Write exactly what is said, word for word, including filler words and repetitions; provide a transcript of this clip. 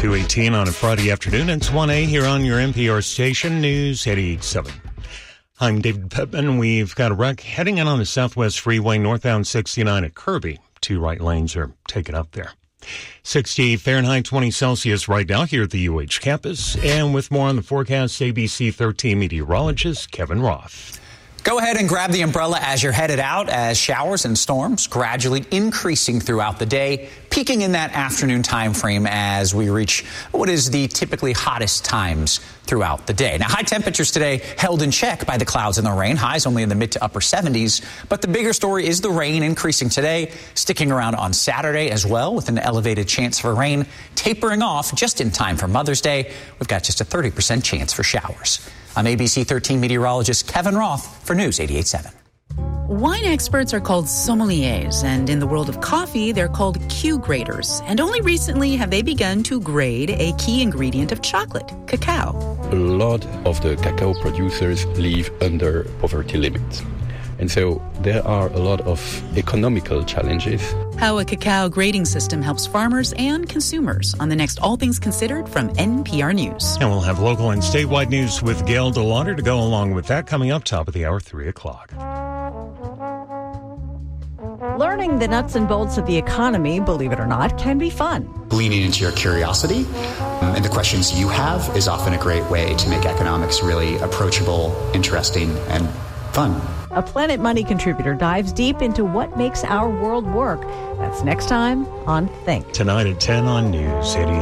two eighteen on a Friday afternoon. It's one A here on your N P R station, News eighty-eight seven. I'm David Pittman. We've got a wreck heading in on the Southwest Freeway northbound sixty-nine at Kirby. Two right lanes are taken up there. sixty Fahrenheit, twenty Celsius right now here at the U H campus. And with more on the forecast, A B C thirteen meteorologist Kevin Roth. Go ahead and grab the umbrella as you're headed out, as showers and storms gradually increasing throughout the day, peaking in that afternoon time frame as we reach what is the typically hottest times throughout the day. Now, high temperatures today held in check by the clouds and the rain, highs only in the mid to upper seventies. But the bigger story is the rain increasing today, sticking around on Saturday as well, with an elevated chance for rain, tapering off just in time for Mother's Day. We've got just a thirty percent chance for showers. I'm A B C thirteen meteorologist Kevin Roth for News eighty-eight seven. Wine experts are called sommeliers, and in the world of coffee, they're called Q graders. And only recently have they begun to grade a key ingredient of chocolate, cacao. A lot of the cacao producers live under poverty limits. And so there are a lot of economical challenges. How a cacao grading system helps farmers and consumers on the next All Things Considered from N P R News. And we'll have local and statewide news with Gail DeLauder to go along with that coming up top of the hour, three o'clock. Learning the nuts and bolts of the economy, believe it or not, can be fun. Leaning into your curiosity um, and the questions you have is often a great way to make economics really approachable, interesting, and fun. A Planet Money contributor dives deep into what makes our world work. That's next time on Think. Tonight at ten on News eighty-eight.